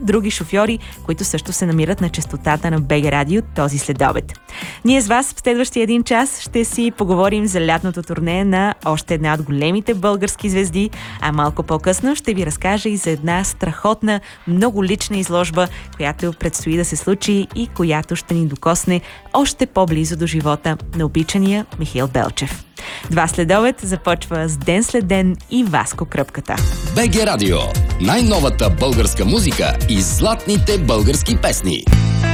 други шофьори, които също се намират на честотата на БГ Радио този следобед. Ние с вас в следващия един час ще си поговорим за лятното турне на още една от големите български звезди, а малко по-късно ще ви разкажа и за една страхотна, много лична изложба, която предстои да се случи и която ще ни докосне още по-близо до живота на обичания Михаил Белчев. Два следобед започва с Ден след ден и Васко Кръпката. БГ Радио. Най-новата българска музика и златните български песни.